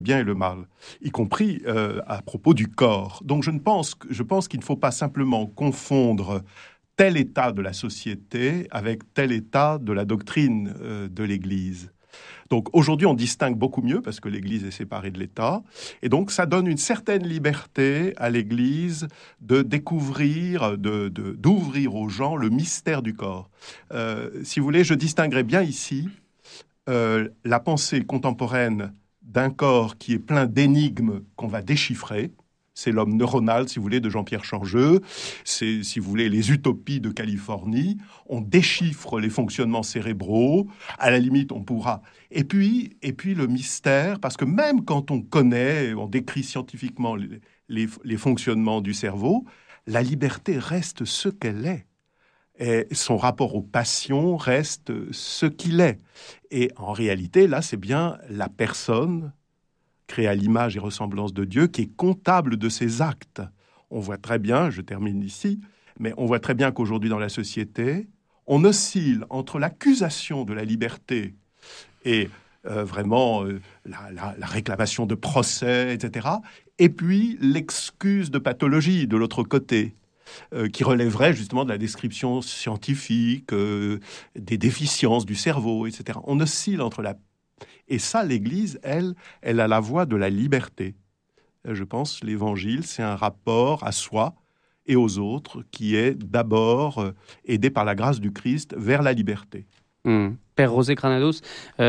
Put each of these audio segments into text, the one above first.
bien et le mal, y compris à propos du corps. Donc je pense qu'il ne faut pas simplement confondre tel état de la société avec tel état de la doctrine de l'Église. Donc aujourd'hui, on distingue beaucoup mieux parce que l'Église est séparée de l'État. Et donc, ça donne une certaine liberté à l'Église de découvrir, d'ouvrir aux gens le mystère du corps. Si vous voulez, je distinguerai bien ici la pensée contemporaine d'un corps qui est plein d'énigmes qu'on va déchiffrer. C'est l'homme neuronal, si vous voulez, de Jean-Pierre Changeux. C'est, si vous voulez, les utopies de Californie. On déchiffre les fonctionnements cérébraux. À la limite, on pourra. Et puis le mystère, parce que même quand on connaît, on décrit scientifiquement les fonctionnements du cerveau, la liberté reste ce qu'elle est. Et son rapport aux passions reste ce qu'il est. Et en réalité, là, c'est bien la personne créé à l'image et ressemblance de Dieu, qui est comptable de ses actes. On voit très bien, je termine ici, mais on voit très bien qu'aujourd'hui dans la société, on oscille entre l'accusation de la liberté et la réclamation de procès, etc., et puis l'excuse de pathologie de l'autre côté, qui relèverait justement de la description scientifique, des déficiences du cerveau, etc. On oscille entre la... Et ça, l'Église, elle a la voie de la liberté. Je pense l'Évangile, c'est un rapport à soi et aux autres qui est d'abord aidé par la grâce du Christ vers la liberté. Père José Granados,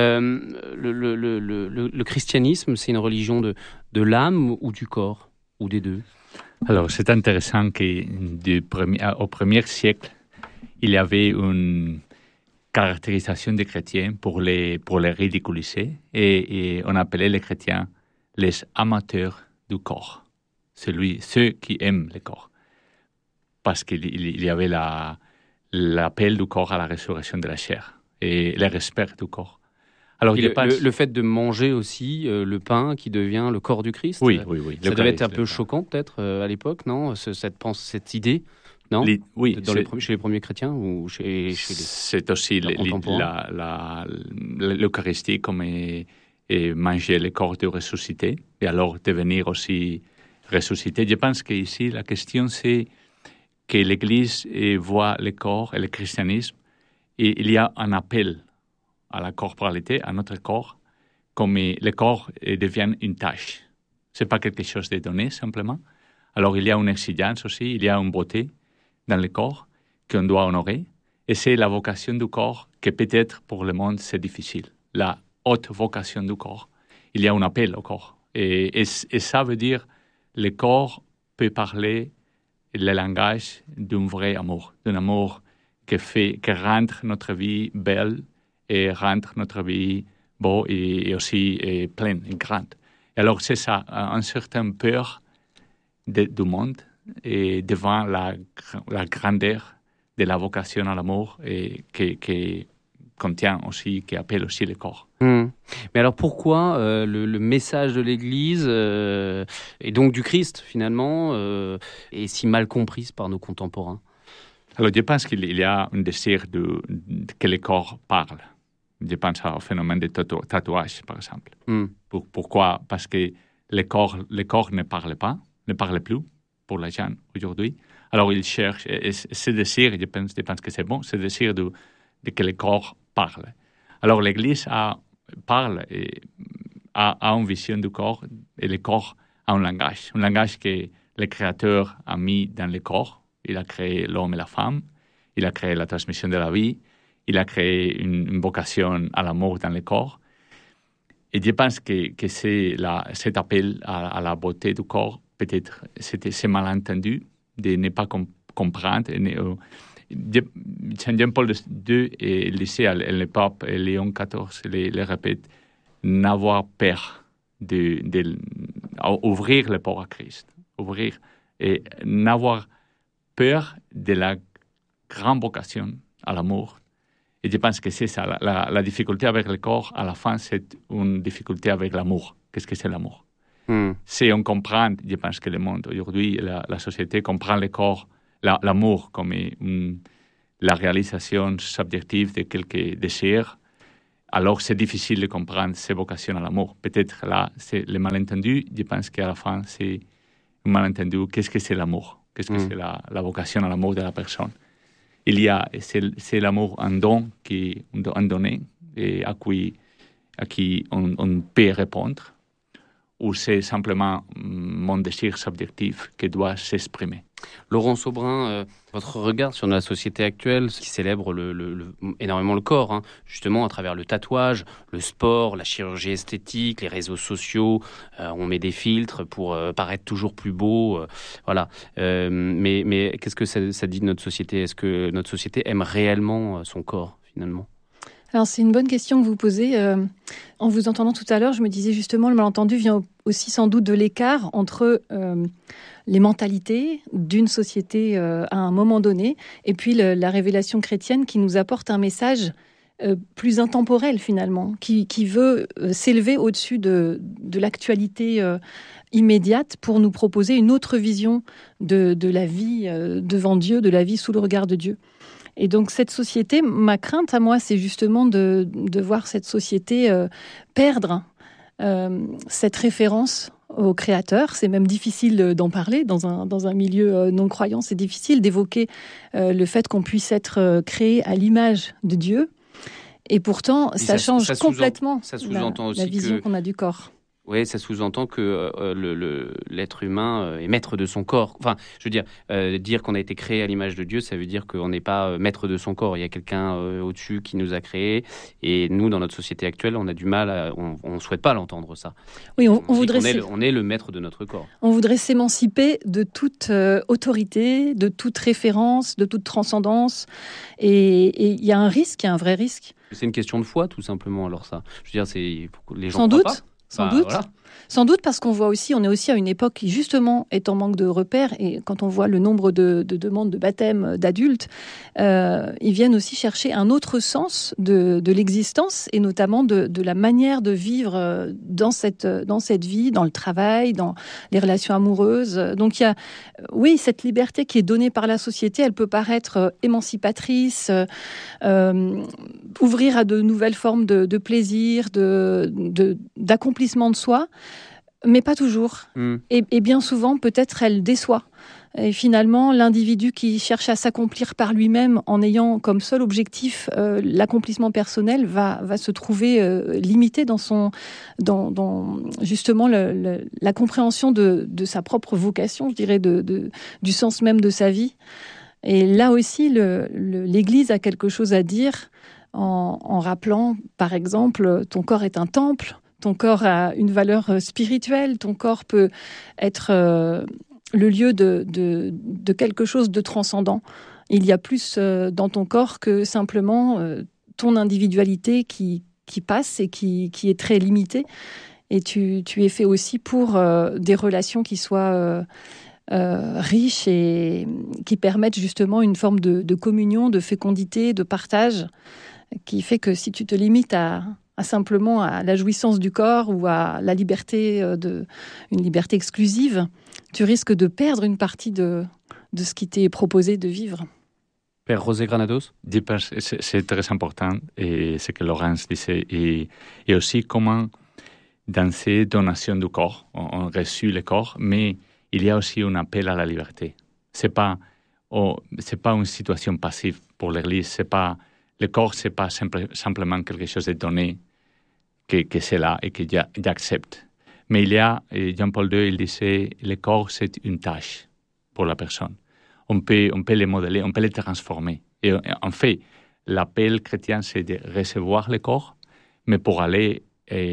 le christianisme, c'est une religion de l'âme ou du corps, ou des deux? Alors, c'est intéressant qu'au premier siècle, il y avait une caractérisation des chrétiens pour les ridiculiser et on appelait les chrétiens les amateurs du corps, ceux qui aiment le corps, parce qu'il y avait l'appel du corps à la résurrection de la chair et le respect du corps. Alors, le fait de manger aussi le pain qui devient le corps du Christ, oui. Ça devait être un peu choquant peut-être à l'époque, non, cette idée? Non, chez les premiers chrétiens ou chez les c'est aussi l'Eucharistie comme manger le corps de ressuscité et alors devenir aussi ressuscité. Je pense qu'ici, la question, c'est que l'Église voit le corps et le christianisme et il y a un appel à la corporalité, à notre corps, comme le corps devient une tâche. Ce n'est pas quelque chose de donné simplement. Alors il y a une exigence aussi, il y a une beauté dans le corps qu'on doit honorer. Et c'est la vocation du corps que peut-être pour le monde c'est difficile. La haute vocation du corps. Il y a un appel au corps. Et ça veut dire le corps peut parler le langage d'un vrai amour. D'un amour qui rend notre vie belle et rend notre vie beau et aussi pleine et grande. Et alors c'est ça, une certaine peur du monde et devant la grandeur de la vocation à l'amour et qui contient aussi, qui appelle aussi le corps. Mais alors pourquoi le message de l'Église et donc du Christ finalement est si mal comprise par nos contemporains? Alors je pense qu'il y a un désir que le corps parle. Je pense au phénomène de tatouage par exemple. Pourquoi? Parce que le corps ne parle plus pour les gens aujourd'hui. Alors, ils cherchent, et ce désir, je pense que c'est bon, ce désir de que le corps parle. Alors, l'Église parle et a une vision du corps, et le corps a un langage que le Créateur a mis dans le corps. Il a créé l'homme et la femme, il a créé la transmission de la vie, il a créé une vocation à l'amour dans le corps. Et je pense que c'est cet appel à la beauté du corps, peut-être c'est malentendu de ne pas comprendre. Jean-Paul II il disait à le pape Léon XIV, il répète, n'avoir peur d'ouvrir le port à Christ, ouvrir et n'avoir peur de la grande vocation à l'amour. Et je pense que c'est ça, la difficulté avec le corps, à la fin, c'est une difficulté avec l'amour. Qu'est-ce que c'est l'amour? Si on comprend, je pense que le monde aujourd'hui, la société comprend le corps, l'amour comme la réalisation subjective de quelques désirs, alors c'est difficile de comprendre ces vocations à l'amour. Peut-être là, c'est le malentendu. Je pense qu'à la fin, c'est un malentendu. Qu'est-ce que c'est l'amour? Qu'est-ce que c'est la vocation à l'amour de la personne? C'est l'amour en don, un donné, et à qui on peut répondre, ou c'est simplement mon désir subjectif qui doit s'exprimer? Laurent Sobrin, votre regard sur la société actuelle qui célèbre énormément le corps, hein, justement à travers le tatouage, le sport, la chirurgie esthétique, les réseaux sociaux, on met des filtres pour paraître toujours plus beau, voilà. Mais qu'est-ce que ça dit de notre société? Est-ce que notre société aime réellement son corps finalement? Alors c'est une bonne question que vous posez. En vous entendant tout à l'heure, je me disais justement le malentendu vient aussi sans doute de l'écart entre les mentalités d'une société à un moment donné et puis la révélation chrétienne qui nous apporte un message plus intemporel finalement, qui veut s'élever au-dessus de l'actualité immédiate pour nous proposer une autre vision de la vie devant Dieu, de la vie sous le regard de Dieu. Et donc cette société, ma crainte à moi, c'est justement de voir cette société perdre cette référence au Créateur. C'est même difficile d'en parler dans un milieu non-croyant. C'est difficile d'évoquer le fait qu'on puisse être créé à l'image de Dieu. Et pourtant, ça change complètement la vision qu'on a du corps. Oui, ça sous-entend que l'être humain est maître de son corps. Enfin, je veux dire qu'on a été créé à l'image de Dieu, ça veut dire qu'on n'est pas maître de son corps. Il y a quelqu'un au-dessus qui nous a créés. Et nous, dans notre société actuelle, on a du mal, on ne souhaite pas l'entendre, ça. Oui, on voudrait... On est le maître de notre corps. On voudrait s'émanciper de toute autorité, de toute référence, de toute transcendance. Et il y a un risque, il y a un vrai risque. C'est une question de foi, tout simplement, alors ça. Je veux dire, les gens sans doute. Pas. Sans doute. Voilà. Sans doute parce qu'on voit aussi, on est aussi à une époque qui justement est en manque de repères et quand on voit le nombre de demandes de baptême d'adultes, ils viennent aussi chercher un autre sens de l'existence et notamment de la manière de vivre dans cette vie, dans le travail, dans les relations amoureuses. Donc il y a, oui, cette liberté qui est donnée par la société, elle peut paraître émancipatrice, ouvrir à de nouvelles formes de plaisir, d'accomplissement de soi, mais pas toujours. Et bien souvent, peut-être, elle déçoit. Et finalement, l'individu qui cherche à s'accomplir par lui-même en ayant comme seul objectif l'accomplissement personnel va se trouver limité dans justement la compréhension de sa propre vocation, je dirais, du sens même de sa vie. Et là aussi, l'Église a quelque chose à dire en rappelant, par exemple, ton corps est un temple, ton corps a une valeur spirituelle, ton corps peut être le lieu de quelque chose de transcendant. Il y a plus dans ton corps que simplement ton individualité qui passe et qui est très limitée. Et tu es fait aussi pour des relations qui soient riches et qui permettent justement une forme de communion, de fécondité, de partage, qui fait que si tu te limites à simplement à la jouissance du corps ou à la liberté une liberté exclusive, tu risques de perdre une partie de ce qui t'est proposé de vivre. Père José Granados? C'est très important et ce que Laurence disait et aussi comment dans ces donations du corps, on reçoit le corps, mais il y a aussi un appel à la liberté. C'est pas une situation passive pour l'Église. Le corps, c'est pas simplement quelque chose de donné que c'est là et que j'accepte. Mais il y a, Jean-Paul II, il disait, le corps, c'est une tâche pour la personne. On peut le modeler, on peut le transformer. Et en fait, l'appel chrétien, c'est de recevoir le corps, mais pour aller,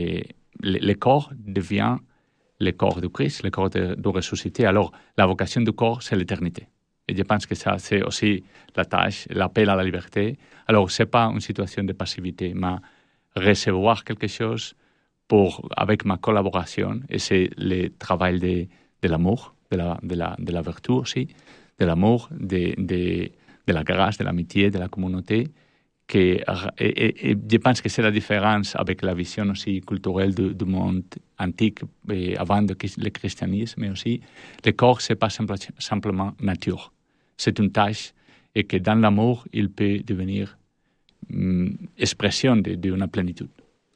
le corps devient le corps du Christ, le corps du ressuscité. Alors, la vocation du corps, c'est l'éternité. Et je pense que ça, c'est aussi la tâche, l'appel à la liberté. Alors, ce n'est pas une situation de passivité, mais recevoir quelque chose avec ma collaboration. Et c'est le travail de l'amour, de la vertu aussi, de l'amour, de la grâce, de l'amitié, de la communauté. Et je pense que c'est la différence avec la vision aussi culturelle du monde antique et avant le christianisme, mais aussi le corps, ce n'est pas simplement nature. C'est une tâche et que dans l'amour, il peut devenir expression d'une plénitude.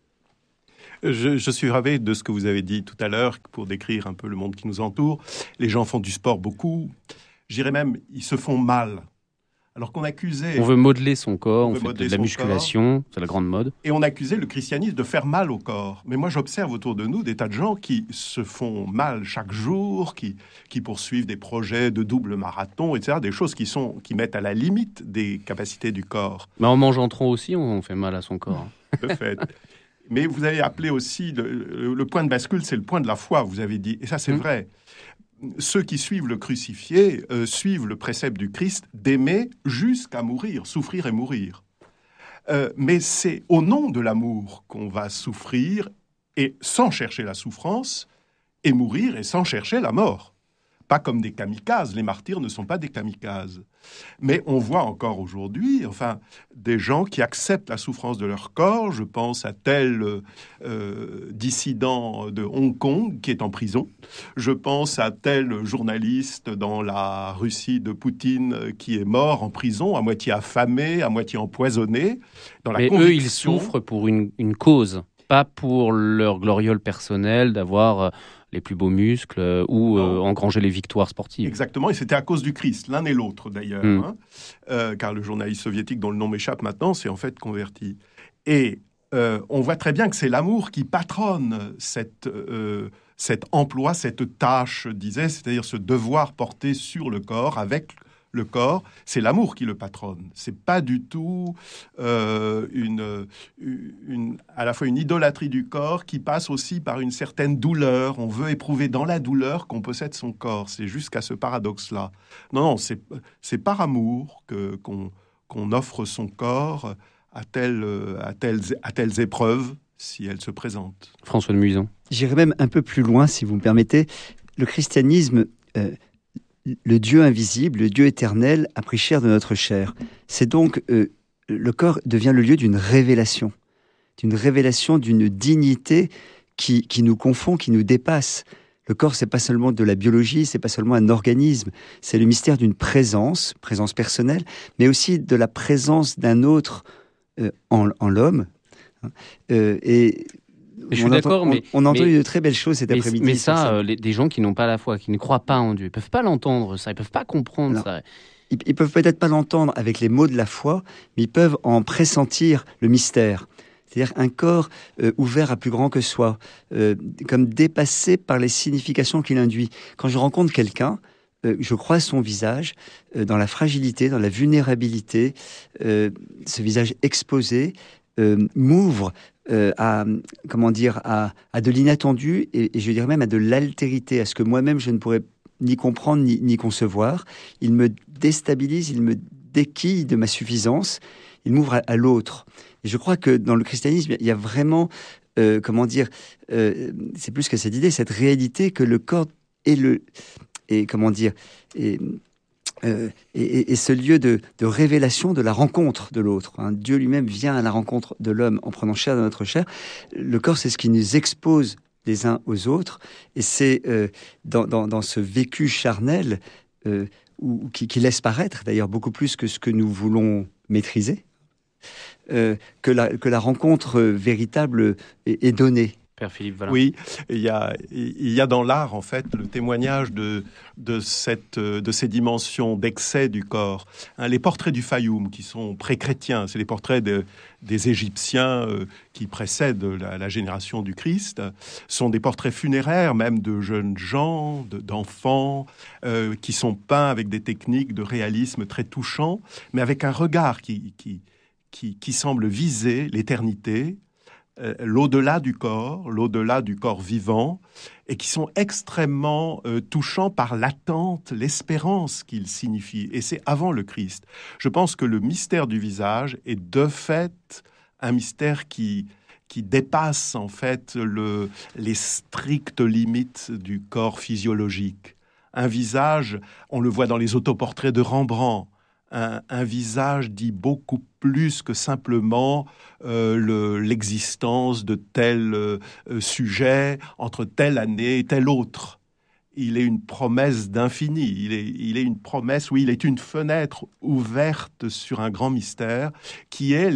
Je suis ravi de ce que vous avez dit tout à l'heure pour décrire un peu le monde qui nous entoure. Les gens font du sport beaucoup. Je dirais même, ils se font mal. Alors qu'on accusait... On veut modeler son corps, on fait de la musculation, c'est la grande mode. Et on accusait le christianisme de faire mal au corps. Mais moi, j'observe autour de nous des tas de gens qui se font mal chaque jour, qui poursuivent des projets de double marathon, etc. Des choses qui mettent à la limite des capacités du corps. Mais en mangeant trop aussi, on fait mal à son corps. De fait. Mais vous avez appelé aussi, le point de bascule, c'est le point de la foi, vous avez dit. Et ça, c'est vrai. Ceux qui suivent le crucifié suivent le précepte du Christ d'aimer jusqu'à mourir, souffrir et mourir. Mais c'est au nom de l'amour qu'on va souffrir et sans chercher la souffrance, et mourir et sans chercher la mort. Pas comme des kamikazes, les martyrs ne sont pas des kamikazes. Mais on voit encore aujourd'hui, des gens qui acceptent la souffrance de leur corps. Je pense à tel dissident de Hong Kong qui est en prison. Je pense à tel journaliste dans la Russie de Poutine qui est mort en prison, à moitié affamé, à moitié empoisonné. Mais eux, ils souffrent pour une cause, pas pour leur gloriole personnelle d'avoir les plus beaux muscles ou engranger les victoires sportives. Exactement, et c'était à cause du Christ, l'un et l'autre d'ailleurs, car le journaliste soviétique dont le nom m'échappe maintenant s'est en fait converti. Et on voit très bien que c'est l'amour qui patronne cet emploi, cette tâche, c'est-à-dire ce devoir porté sur le corps, avec le corps, c'est l'amour qui le patronne. C'est pas du tout à la fois une idolâtrie du corps qui passe aussi par une certaine douleur. On veut éprouver dans la douleur qu'on possède son corps. C'est jusqu'à ce paradoxe-là. Non, c'est par amour qu'on offre son corps à telles épreuves si elles se présentent. François de Muison. J'irai même un peu plus loin, si vous me permettez. Le christianisme... le Dieu invisible, le Dieu éternel a pris chair de notre chair. C'est donc, le corps devient le lieu d'une révélation d'une dignité qui nous confond, qui nous dépasse. Le corps, c'est pas seulement de la biologie, c'est pas seulement un organisme, c'est le mystère d'une présence personnelle, mais aussi de la présence d'un autre en l'homme. Je suis d'accord, mais... On a entendu de très belles choses cet après-midi. Mais ça, des gens qui n'ont pas la foi, qui ne croient pas en Dieu, ils ne peuvent pas l'entendre, ça, ils ne peuvent pas comprendre ça. Ils peuvent peut-être pas l'entendre avec les mots de la foi, mais ils peuvent en pressentir le mystère. C'est-à-dire un corps ouvert à plus grand que soi, comme dépassé par les significations qu'il induit. Quand je rencontre quelqu'un, je croise son visage dans la fragilité, dans la vulnérabilité, ce visage exposé m'ouvre à de l'inattendu et je dirais même à de l'altérité, à ce que moi-même je ne pourrais ni comprendre ni concevoir. Il me déstabilise, il me déquille de ma suffisance, il m'ouvre à l'autre. Et je crois que dans le christianisme, il y a vraiment, c'est plus que cette idée, cette réalité que le corps est et ce lieu de révélation de la rencontre de l'autre. Dieu lui-même vient à la rencontre de l'homme en prenant chair de notre chair. Le corps, c'est ce qui nous expose les uns aux autres. Et c'est dans ce vécu charnel qui laisse paraître, d'ailleurs, beaucoup plus que ce que nous voulons maîtriser, que la rencontre véritable est donnée. Père Philippe Valin. Oui, il y a dans l'art, en fait, le témoignage de ces dimensions d'excès du corps. Les portraits du Fayoum, qui sont pré-chrétiens, c'est les portraits des Égyptiens qui précèdent la génération du Christ, sont des portraits funéraires, même de jeunes gens, d'enfants, qui sont peints avec des techniques de réalisme très touchants, mais avec un regard qui semble viser l'éternité, l'au-delà du corps vivant, et qui sont extrêmement touchants par l'attente, l'espérance qu'ils signifient. Et c'est avant le Christ. Je pense que le mystère du visage est de fait un mystère qui dépasse en fait les strictes limites du corps physiologique. Un visage, on le voit dans les autoportraits de Rembrandt, un visage dit beaucoup plus que simplement l'existence de tel sujet entre telle année et telle autre. il est une promesse d'infini. Il est une promesse, oui, il est une fenêtre ouverte sur un grand mystère qui est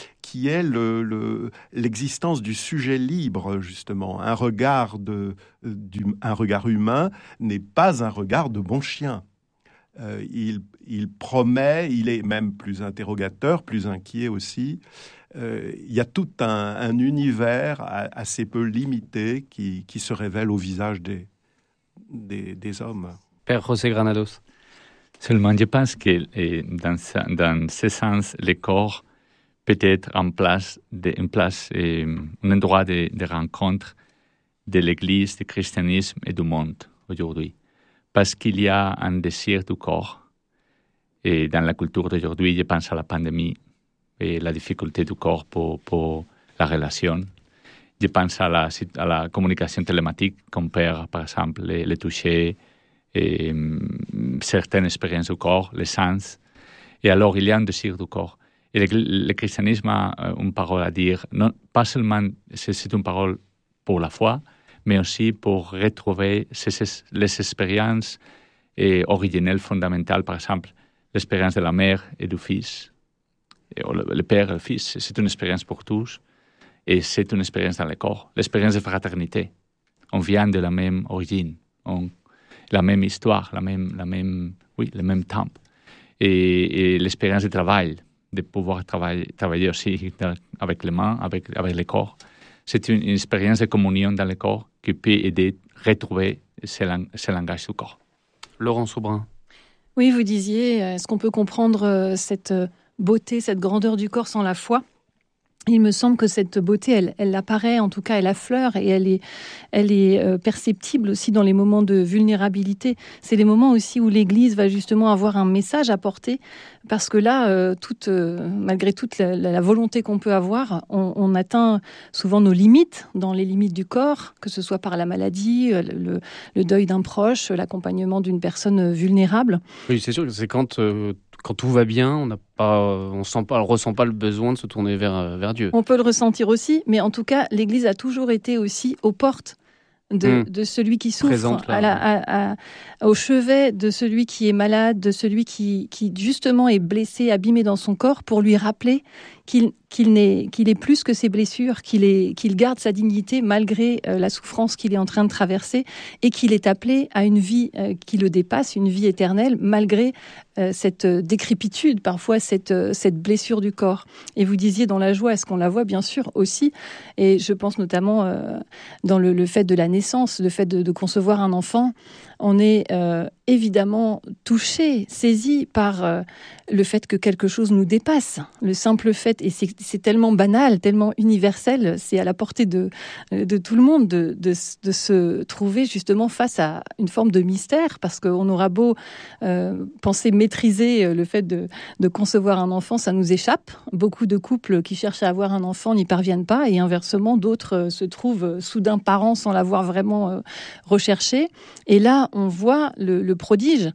l'existence du sujet libre, justement. Un regard humain n'est pas un regard de bon chien. Il promet, il est même plus interrogateur, plus inquiet aussi. Il y a tout un univers assez peu limité qui se révèle au visage des hommes. Père José Granados. Seulement, je pense que dans ce sens, le corps peut être un endroit de rencontre de l'Église, du christianisme et du monde aujourd'hui. Parce qu'il y a un désir du corps. Et dans la culture d'aujourd'hui, je pense à la pandémie et la difficulté du corps pour la relation. Je pense à la communication télématique qu'on perd, par exemple, le toucher, et certaines expériences du corps, les sens. Et alors, il y a un désir du corps. Et le christianisme a une parole à dire, non pas seulement c'est une parole pour la foi, mais aussi pour retrouver les expériences originelles, fondamentales, par exemple, l'expérience de la mère et du fils, le père et le fils, c'est une expérience pour tous, et c'est une expérience dans le corps, l'expérience de fraternité. On vient de la même origine, la même histoire, le même temps. Et l'expérience de travail, de pouvoir travailler aussi avec les mains, avec le corps. C'est une expérience de communion dans le corps qui peut aider à retrouver ce langage du corps. Laurent Saubrin. Oui, vous disiez, est-ce qu'on peut comprendre cette beauté, cette grandeur du corps sans la foi ? Il me semble que cette beauté, elle apparaît, en tout cas, elle affleure et elle est perceptible aussi dans les moments de vulnérabilité. C'est les moments aussi où l'Église va justement avoir un message à porter, parce que là, malgré toute la volonté qu'on peut avoir, on atteint souvent nos limites, dans les limites du corps, que ce soit par la maladie, le deuil d'un proche, l'accompagnement d'une personne vulnérable. Oui, c'est sûr que c'est quand tout va bien, on ressent pas le besoin de se tourner vers Dieu. On peut le ressentir aussi, mais en tout cas, l'Église a toujours été aussi aux portes de celui qui souffre, présente là, au chevet de celui qui est malade, de celui qui justement est blessé, abîmé dans son corps, pour lui rappeler qu'il est plus que ses blessures, qu'il garde sa dignité malgré la souffrance qu'il est en train de traverser, et qu'il est appelé à une vie qui le dépasse, une vie éternelle, malgré cette décrépitude, parfois cette blessure du corps. Et vous disiez dans la joie, est-ce qu'on la voit? Bien sûr aussi, et je pense notamment dans le fait de la naissance, le fait de concevoir un enfant. On est évidemment touché, saisi par le fait que quelque chose nous dépasse. Le simple fait, et c'est tellement banal, tellement universel, c'est à la portée de tout le monde de se trouver justement face à une forme de mystère, parce qu'on aura beau penser maîtriser le fait de concevoir un enfant, ça nous échappe. Beaucoup de couples qui cherchent à avoir un enfant n'y parviennent pas, et inversement, d'autres se trouvent soudain parents sans l'avoir vraiment recherché. Et là, on voit le prodige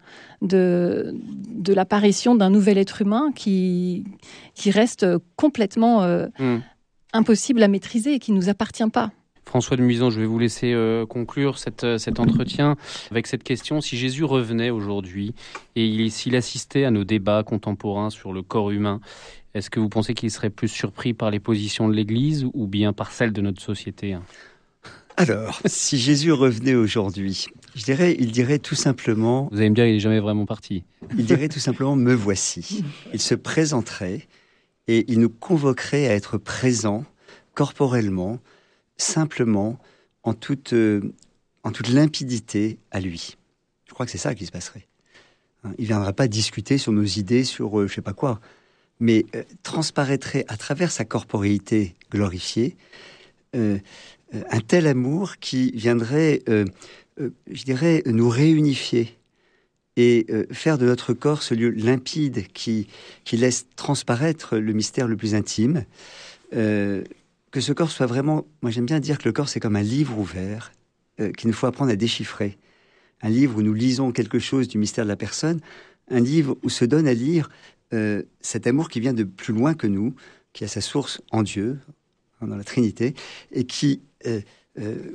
de l'apparition d'un nouvel être humain qui reste complètement impossible à maîtriser et qui ne nous appartient pas. François de Muisan, je vais vous laisser conclure cet entretien avec cette question. Si Jésus revenait aujourd'hui et s'il assistait à nos débats contemporains sur le corps humain, est-ce que vous pensez qu'il serait plus surpris par les positions de l'Église ou bien par celles de notre société ? Alors, si Jésus revenait aujourd'hui, il dirait tout simplement... Vous allez me dire, il n'est jamais vraiment parti. Il dirait tout simplement, me voici. Il se présenterait et il nous convoquerait à être présents corporellement, simplement, en toute limpidité à lui. Je crois que c'est ça qui se passerait. Il ne viendra pas discuter sur nos idées, sur je ne sais pas quoi, mais transparaîtrait à travers sa corporéité glorifiée un tel amour qui viendrait, je dirais, nous réunifier et faire de notre corps ce lieu limpide qui laisse transparaître le mystère le plus intime. Que ce corps soit vraiment... Moi, j'aime bien dire que le corps, c'est comme un livre ouvert qu'il nous faut apprendre à déchiffrer. Un livre où nous lisons quelque chose du mystère de la personne, un livre où se donne à lire cet amour qui vient de plus loin que nous, qui a sa source en Dieu, dans la Trinité, et qui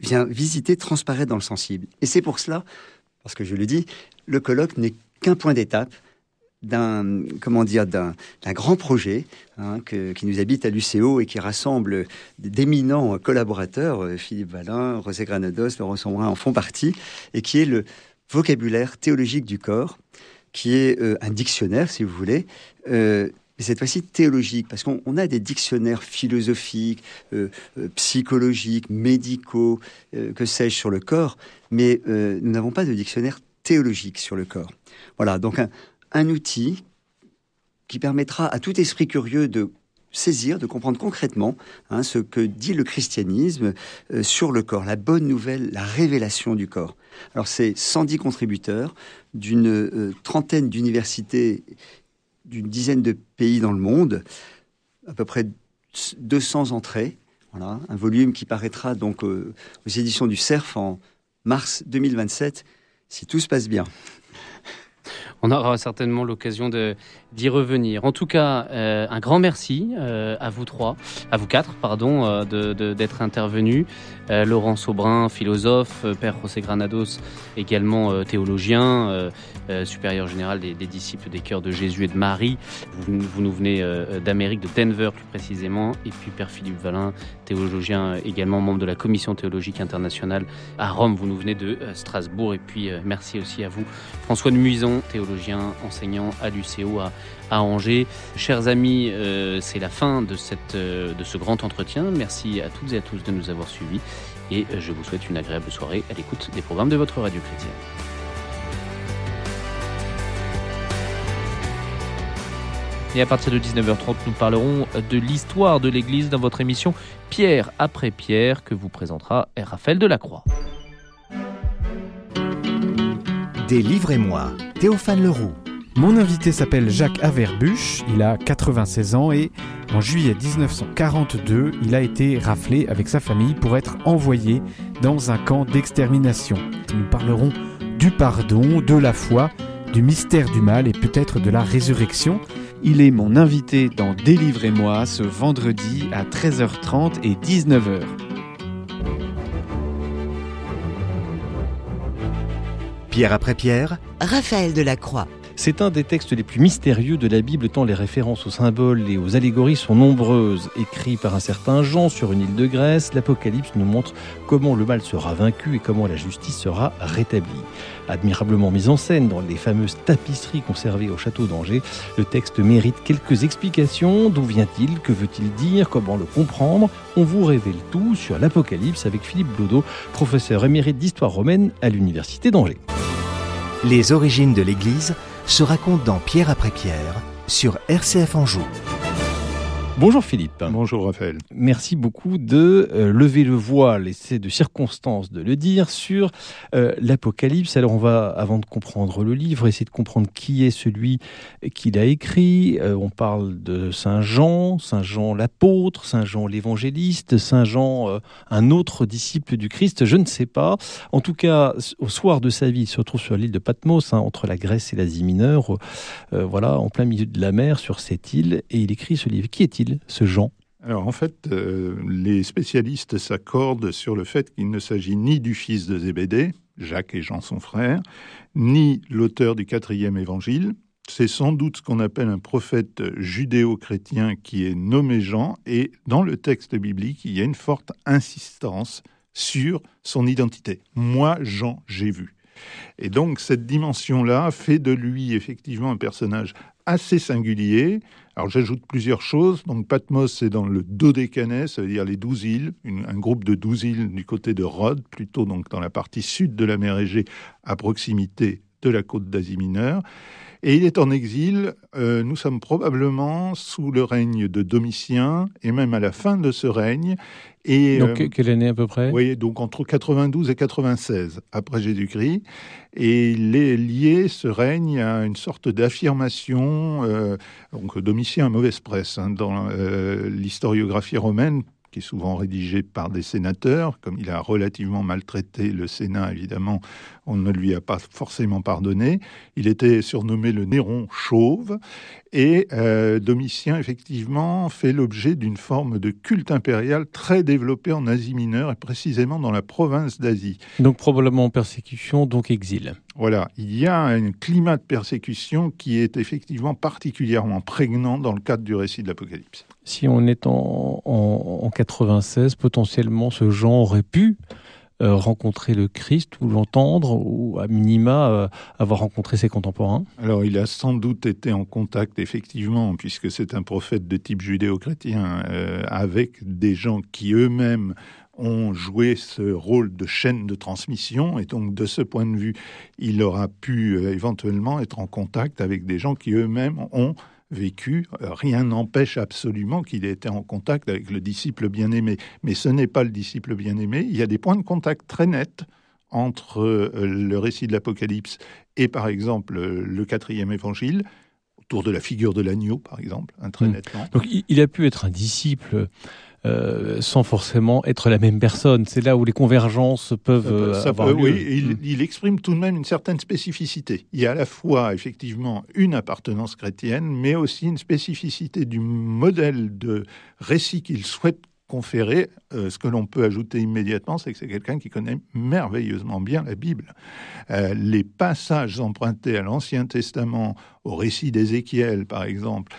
vient visiter, transparaître dans le sensible. Et c'est pour cela, parce que je le dis, le colloque n'est qu'un point d'étape d'un grand projet qui nous habite à l'UCO et qui rassemble d'éminents collaborateurs. Philippe Valin, José Granados, Laurent Sombrin en font partie, et qui est le vocabulaire théologique du corps, qui est un dictionnaire, si vous voulez, mais cette fois-ci théologique, parce qu'on a des dictionnaires philosophiques, psychologiques, médicaux, que sais-je, sur le corps, mais nous n'avons pas de dictionnaire théologique sur le corps. Voilà, donc un outil qui permettra à tout esprit curieux de saisir, de comprendre concrètement ce que dit le christianisme sur le corps, la bonne nouvelle, la révélation du corps. Alors c'est 110 contributeurs d'une trentaine d'universités, d'une dizaine de pays dans le monde, à peu près 200 entrées. Voilà, un volume qui paraîtra donc aux éditions du Cerf en mars 2027, si tout se passe bien. On aura certainement l'occasion d'y revenir. En tout cas, un grand merci à vous quatre, d'être intervenus. Laurent Sombrin, philosophe, Père José Granados, également théologien, supérieur général des disciples des Cœurs de Jésus et de Marie. Vous nous venez d'Amérique, de Denver plus précisément. Et puis Père Philippe Valin, théologien, également membre de la Commission théologique internationale à Rome. Vous nous venez de Strasbourg. Et puis merci aussi à vous, François de Muison, théologien, enseignant à l'UCO à Angers. Chers amis, c'est la fin de ce grand entretien. Merci à toutes et à tous de nous avoir suivis et je vous souhaite une agréable soirée à l'écoute des programmes de votre radio chrétienne. Et à partir de 19h30, nous parlerons de l'histoire de l'Église dans votre émission Pierre après Pierre que vous présentera Raphaël Delacroix. Délivrez-moi, Théophane Leroux. Mon invité s'appelle Jacques Averbuch, il a 96 ans et en juillet 1942, il a été raflé avec sa famille pour être envoyé dans un camp d'extermination. Nous parlerons du pardon, de la foi, du mystère du mal et peut-être de la résurrection. Il est mon invité dans Délivrez-moi ce vendredi à 13h30 et 19h. Pierre après Pierre, Raphaël Delacroix. C'est un des textes les plus mystérieux de la Bible, tant les références aux symboles et aux allégories sont nombreuses. Écrit par un certain Jean sur une île de Grèce, l'Apocalypse nous montre comment le mal sera vaincu et comment la justice sera rétablie. Admirablement mis en scène dans les fameuses tapisseries conservées au château d'Angers, le texte mérite quelques explications. D'où vient-il? Que veut-il dire? Comment le comprendre? On vous révèle tout sur l'Apocalypse avec Philippe Blodeau, professeur émérite d'histoire romaine à l'Université d'Angers. Les origines de l'Église se racontent dans Pierre après Pierre sur RCF Anjou. Bonjour Philippe. Bonjour Raphaël. Merci beaucoup de lever le voile, et c'est de circonstance de le dire, sur l'Apocalypse. Alors on va, avant de comprendre le livre, essayer de comprendre qui est celui qui l'a écrit. On parle de Saint Jean l'apôtre, Saint Jean l'évangéliste, Saint Jean un autre disciple du Christ, je ne sais pas. En tout cas, au soir de sa vie, il se retrouve sur l'île de Patmos, entre la Grèce et l'Asie mineure, en plein milieu de la mer, sur cette île, et il écrit ce livre. Qui est-il, ce Jean? Alors en fait, les spécialistes s'accordent sur le fait qu'il ne s'agit ni du fils de Zébédée, Jacques et Jean son frère, ni l'auteur du 4e évangile. C'est sans doute ce qu'on appelle un prophète judéo-chrétien qui est nommé Jean, et dans le texte biblique, il y a une forte insistance sur son identité. Moi, Jean, j'ai vu. Et donc cette dimension-là fait de lui effectivement un personnage assez singulier. Alors j'ajoute plusieurs choses. Donc Patmos, c'est dans le Dodécanèse, ça veut dire les 12 îles, un groupe de 12 îles du côté de Rhodes, plutôt donc dans la partie sud de la mer Égée, à proximité de la côte d'Asie mineure. Et il est en exil, nous sommes probablement sous le règne de Domitien, et même à la fin de ce règne. Et, donc, quelle année à peu près? Oui, donc entre 92 et 96 après Jésus-Christ. Et il est lié, ce règne, à une sorte d'affirmation. Donc Domitien a mauvaise presse dans l'historiographie romaine, qui est souvent rédigé par des sénateurs. Comme il a relativement maltraité le Sénat, évidemment, on ne lui a pas forcément pardonné. Il était surnommé le Néron chauve. Et Domitien, effectivement, fait l'objet d'une forme de culte impérial très développée en Asie mineure, et précisément dans la province d'Asie. Donc probablement persécution, donc exil. Voilà, il y a un climat de persécution qui est effectivement particulièrement prégnant dans le cadre du récit de l'Apocalypse. Si on est en 96, potentiellement ce Jean aurait pu rencontrer le Christ ou l'entendre, ou à minima avoir rencontré ses contemporains? Alors il a sans doute été en contact effectivement, puisque c'est un prophète de type judéo-chrétien, avec des gens qui eux-mêmes ont joué ce rôle de chaîne de transmission, et donc de ce point de vue, il aura pu éventuellement être en contact avec des gens qui eux-mêmes ont vécu. Rien n'empêche absolument qu'il ait été en contact avec le disciple bien-aimé. Mais ce n'est pas le disciple bien-aimé. Il y a des points de contact très nets entre le récit de l'Apocalypse et, par exemple, le 4e évangile, autour de la figure de l'agneau, par exemple, très nettement. Donc il a pu être un disciple sans forcément être la même personne. C'est là où les convergences peuvent avoir lieu. Oui, il exprime tout de même une certaine spécificité. Il y a à la fois, effectivement, une appartenance chrétienne, mais aussi une spécificité du modèle de récit qu'il souhaite conférer. Ce que l'on peut ajouter immédiatement, c'est que c'est quelqu'un qui connaît merveilleusement bien la Bible. Les passages empruntés à l'Ancien Testament, au récit d'Ézéchiel, par exemple,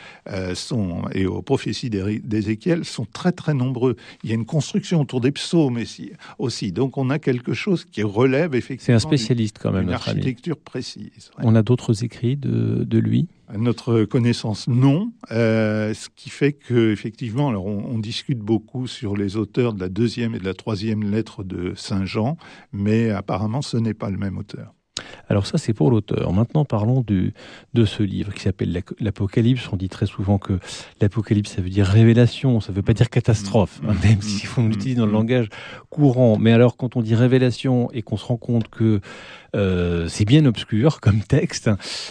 et aux prophéties d'Ézéchiel, sont très, très nombreux. Il y a une construction autour des psaumes aussi. Donc, on a quelque chose qui relève effectivement... C'est un spécialiste quand même, une notre architecture précise. Ouais. On a d'autres écrits de lui? À notre connaissance, non. Ce qui fait qu'effectivement, alors on discute beaucoup sur les auteurs de la 2e et de la 3e lettre de Saint Jean, mais apparemment, ce n'est pas le même auteur. Alors ça, c'est pour l'auteur. Maintenant, parlons de ce livre qui s'appelle l'Apocalypse. On dit très souvent que l'Apocalypse, ça veut dire révélation, ça ne veut pas dire catastrophe, même si on l'utilise dans le langage courant. Mais alors, quand on dit révélation et qu'on se rend compte que c'est bien obscur comme texte,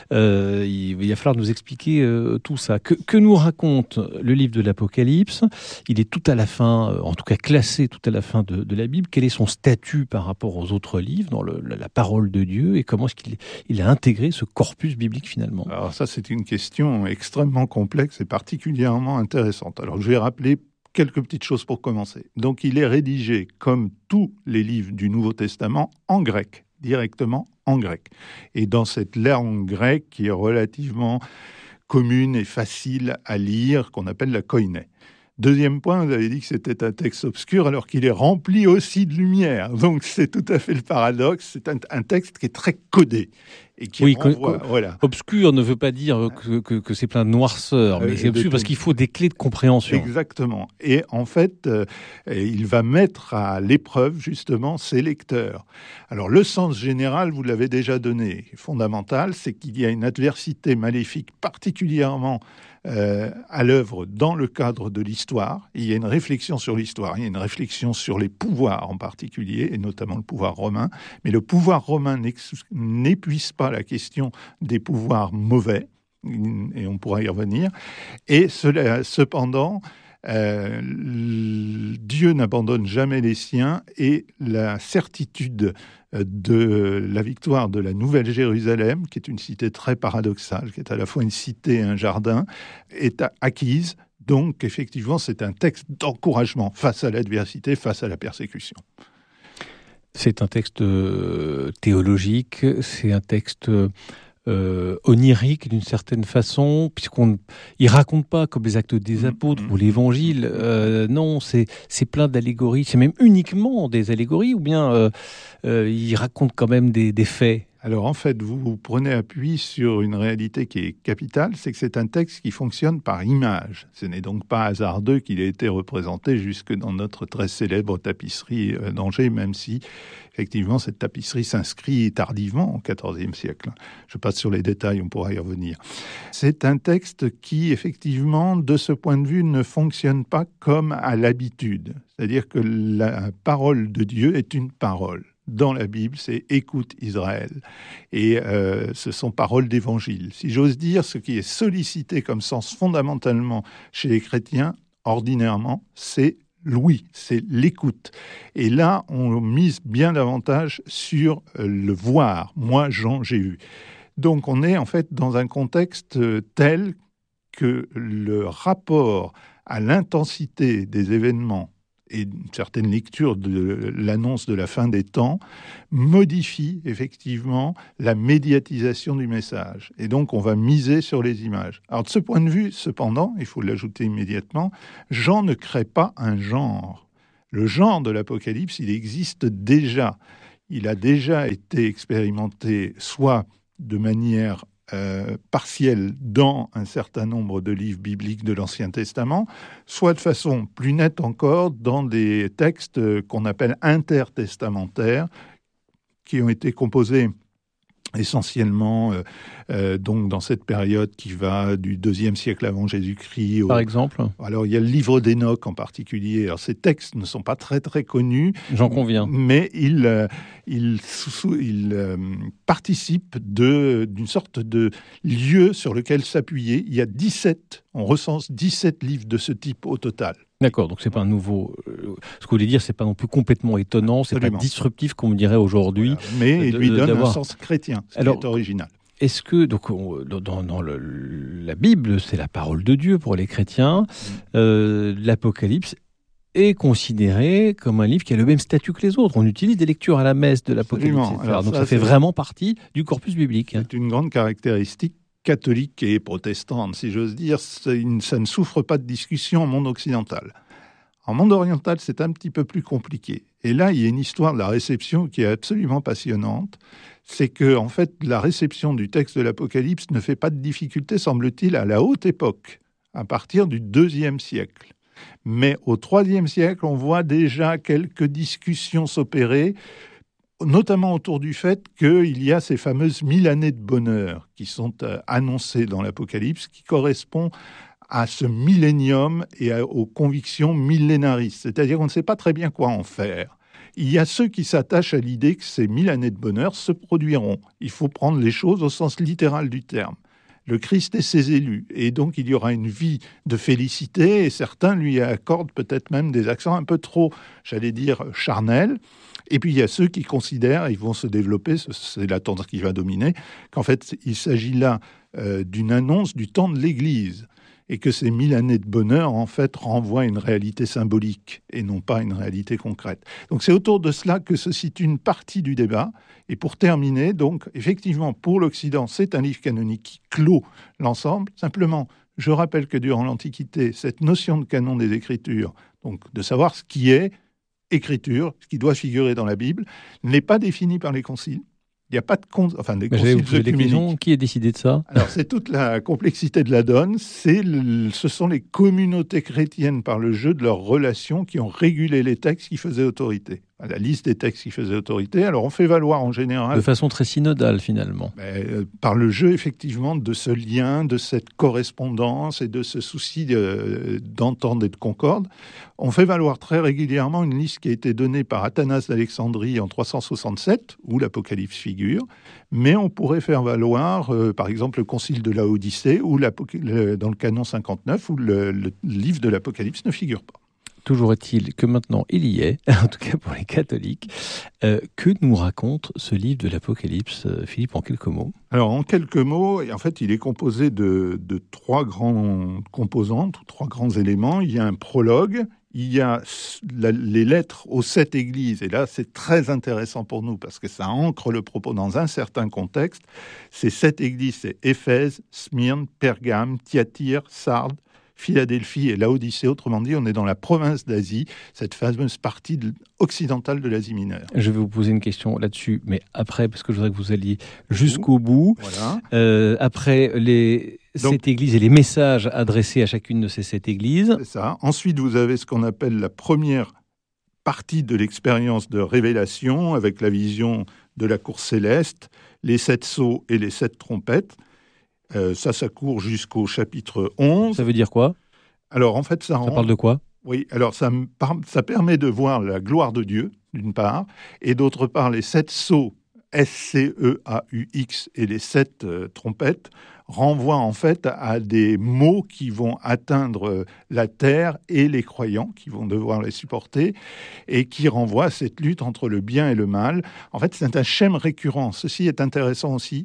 il va falloir nous expliquer tout ça. Que nous raconte le livre de l'Apocalypse? Il est tout à la fin, en tout cas classé tout à la fin de la Bible. Quel est son statut par rapport aux autres livres, dans la parole de Dieu, et comment est-ce qu'il a intégré ce corpus biblique finalement? Alors ça, c'est une question extrêmement complexe et particulièrement intéressante. Alors je vais rappeler quelques petites choses pour commencer. Donc il est rédigé, comme tous les livres du Nouveau Testament, en grec, directement en grec. Et dans cette langue grecque qui est relativement commune et facile à lire, qu'on appelle la koiné. Deuxième point, vous avez dit que c'était un texte obscur alors qu'il est rempli aussi de lumière. Donc c'est tout à fait le paradoxe. C'est un texte qui est très codé. Et qui renvoie, voilà. Obscur ne veut pas dire que c'est plein de noirceur, mais c'est obscur parce qu'il faut des clés de compréhension. Exactement. Et en fait, il va mettre à l'épreuve justement ses lecteurs. Alors le sens général, vous l'avez déjà donné, fondamental, c'est qu'il y a une adversité maléfique particulièrement à l'œuvre dans le cadre de l'histoire. Il y a une réflexion sur l'histoire, il y a une réflexion sur les pouvoirs en particulier, et notamment le pouvoir romain. Mais le pouvoir romain n'épuise pas la question des pouvoirs mauvais, et on pourra y revenir. Et cependant, Dieu n'abandonne jamais les siens, et la certitude de la victoire de la Nouvelle Jérusalem, qui est une cité très paradoxale, qui est à la fois une cité et un jardin, est acquise. Donc, effectivement, c'est un texte d'encouragement face à l'adversité, face à la persécution. C'est un texte théologique, c'est un texte onirique d'une certaine façon, puisqu'il raconte pas comme les Actes des Apôtres ou l'Évangile. Non, c'est plein d'allégories. C'est même uniquement des allégories, ou bien il raconte quand même des faits? Alors en fait, vous prenez appui sur une réalité qui est capitale, c'est que c'est un texte qui fonctionne par image. Ce n'est donc pas hasardeux qu'il ait été représenté jusque dans notre très célèbre tapisserie d'Angers, même si effectivement cette tapisserie s'inscrit tardivement au XIVe siècle. Je passe sur les détails, on pourra y revenir. C'est un texte qui effectivement, de ce point de vue, ne fonctionne pas comme à l'habitude. C'est-à-dire que la parole de Dieu est une parole. Dans la Bible, c'est « Écoute Israël ». Et ce sont paroles d'évangile. Si j'ose dire, ce qui est sollicité comme sens fondamentalement chez les chrétiens, ordinairement, c'est l'ouïe, c'est l'écoute. Et là, on mise bien davantage sur le voir. Moi, Jean, j'ai vu. Donc, on est en fait dans un contexte tel que le rapport à l'intensité des événements et une certaine lecture de l'annonce de la fin des temps modifie effectivement la médiatisation du message. Et donc, on va miser sur les images. Alors, de ce point de vue, cependant, il faut l'ajouter immédiatement, Jean ne crée pas un genre. Le genre de l'Apocalypse, il existe déjà. Il a déjà été expérimenté soit de manière partielle dans un certain nombre de livres bibliques de l'Ancien Testament, soit de façon plus nette encore dans des textes qu'on appelle intertestamentaires, qui ont été composés essentiellement donc dans cette période qui va du IIe siècle avant Jésus-Christ. Par exemple ? Alors, il y a le livre d'Enoch en particulier. Alors, ces textes ne sont pas très, très connus. J'en conviens. Mais ils participent d'une sorte de lieu sur lequel s'appuyer. Il y a 17, on recense 17 livres de ce type au total. D'accord, donc c'est pas un nouveau... ce que vous voulez dire, c'est pas non plus complètement étonnant, c'est pas disruptif comme on dirait aujourd'hui. Voilà. Mais il lui donne un sens chrétien, ce qui est original. Est-ce que, donc, dans la Bible, c'est la parole de Dieu pour les chrétiens, l'Apocalypse est considéré comme un livre qui a le même statut que les autres. On utilise des lectures à la messe de l'Apocalypse, etc. Donc ça fait vraiment partie du corpus biblique. C'est une grande caractéristique catholique et protestante, si j'ose dire. Ça ne souffre pas de discussion en monde occidental. En monde oriental, c'est un petit peu plus compliqué. Et là, il y a une histoire de la réception qui est absolument passionnante. C'est que, en fait, la réception du texte de l'Apocalypse ne fait pas de difficulté, semble-t-il, à la haute époque, à partir du IIe siècle. Mais au IIIe siècle, on voit déjà quelques discussions s'opérer, notamment autour du fait qu'il y a ces fameuses 1000 années de bonheur qui sont annoncées dans l'Apocalypse, qui correspondent à ce millénium et aux convictions millénaristes. C'est-à-dire qu'on ne sait pas très bien quoi en faire. Il y a ceux qui s'attachent à l'idée que ces 1000 années de bonheur se produiront. Il faut prendre les choses au sens littéral du terme. Le Christ et ses élus. Et donc, il y aura une vie de félicité, et certains lui accordent peut-être même des accents un peu trop, j'allais dire, charnels. Et puis, il y a ceux qui considèrent, ils vont se développer, c'est la tendance qui va dominer, qu'en fait, il s'agit là d'une annonce du temps de l'Église. Et que ces 1000 années de bonheur, en fait, renvoient à une réalité symbolique et non pas à une réalité concrète. Donc, c'est autour de cela que se situe une partie du débat. Et pour terminer, donc, effectivement, pour l'Occident, c'est un livre canonique qui clôt l'ensemble. Simplement, je rappelle que durant l'Antiquité, cette notion de canon des Écritures, donc de savoir ce qui est Écriture, ce qui doit figurer dans la Bible, n'est pas définie par les conciles. Il n'y a pas de des conciles œcuméniques. Qui a décidé de ça ? Alors, c'est toute la complexité de la donne. Ce sont les communautés chrétiennes, par le jeu de leurs relations, qui ont régulé les textes qui faisaient autorité. La liste des textes qui faisaient autorité. Alors, on fait valoir en général... De façon très synodale, finalement. Par le jeu, effectivement, de ce lien, de cette correspondance et de ce souci d'entente et de concorde. On fait valoir très régulièrement une liste qui a été donnée par Athanase d'Alexandrie en 367, où l'Apocalypse figure. Mais on pourrait faire valoir, par exemple, le Concile de Laodicée, ou dans le canon 59, où le livre de l'Apocalypse ne figure pas. Toujours est-il que maintenant il y est, en tout cas pour les catholiques. Que nous raconte ce livre de l'Apocalypse, Philippe, en quelques mots ? Alors, en quelques mots, en fait, il est composé de trois grandes composantes, ou trois grands éléments. Il y a un prologue, il y a les lettres aux 7 églises, et là, c'est très intéressant pour nous, parce que ça ancre le propos dans un certain contexte. Ces 7 églises, c'est Éphèse, Smyrne, Pergame, Thyatire, Sardes, Philadelphie et Laodicée. Autrement dit, on est dans la province d'Asie, cette fameuse partie occidentale de l'Asie mineure. Je vais vous poser une question là-dessus, mais après, parce que je voudrais que vous alliez jusqu'au bout. Voilà. Après cette église et les messages adressés à chacune de ces 7 églises. C'est ça. Ensuite, vous avez ce qu'on appelle la première partie de l'expérience de révélation, avec la vision de la cour céleste, les 7 sceaux et les 7 trompettes. Ça court jusqu'au chapitre 11. Ça veut dire quoi ? Alors, en fait, ça parle de quoi ? Oui, alors ça permet de voir la gloire de Dieu, d'une part, et d'autre part, les 7 sceaux SCEAUX et les 7 trompettes renvoient en fait à des maux qui vont atteindre la terre et les croyants qui vont devoir les supporter et qui renvoient à cette lutte entre le bien et le mal. En fait, c'est un schème récurrent. Ceci est intéressant aussi,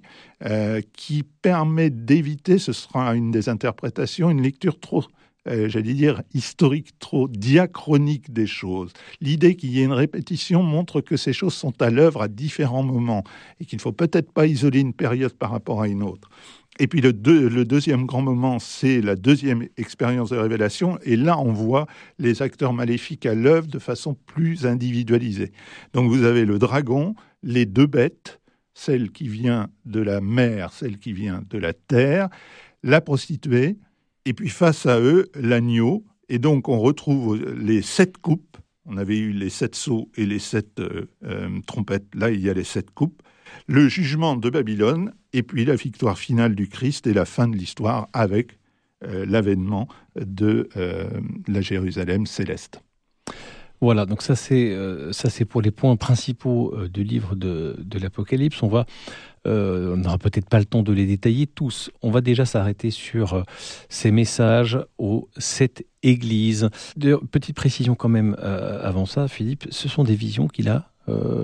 qui permet d'éviter, ce sera une des interprétations, une lecture trop j'allais dire, historique, trop diachronique des choses. L'idée qu'il y ait une répétition montre que ces choses sont à l'œuvre à différents moments et qu'il ne faut peut-être pas isoler une période par rapport à une autre. Et puis le deuxième grand moment, c'est la deuxième expérience de révélation. Et là, on voit les acteurs maléfiques à l'œuvre de façon plus individualisée. Donc vous avez le dragon, les 2 bêtes, celle qui vient de la mer, celle qui vient de la terre, la prostituée, et puis face à eux, l'agneau. Et donc on retrouve les 7 coupes. On avait eu les 7 sceaux et les 7 trompettes. Là, il y a les 7 coupes. Le jugement de Babylone, et puis la victoire finale du Christ et la fin de l'histoire avec l'avènement de la Jérusalem céleste. Voilà, donc ça c'est pour les points principaux du livre de l'Apocalypse. On n'aura peut-être pas le temps de les détailler tous. On va déjà s'arrêter sur ces messages aux 7 églises. Petite précision quand même avant ça, Philippe, ce sont des visions qu'il a, Jean ?